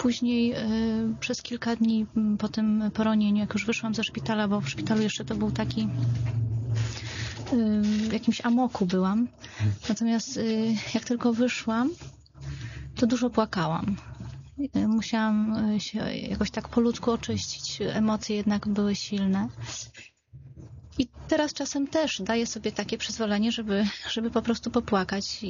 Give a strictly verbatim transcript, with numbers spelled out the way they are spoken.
później przez kilka dni po tym poronieniu, jak już wyszłam ze szpitala, bo w szpitalu jeszcze to był taki, w jakimś amoku byłam. Natomiast jak tylko wyszłam, to dużo płakałam. Musiałam się jakoś tak po ludzku oczyścić. Emocje jednak były silne. I teraz czasem też daję sobie takie przyzwolenie, żeby, żeby po prostu popłakać.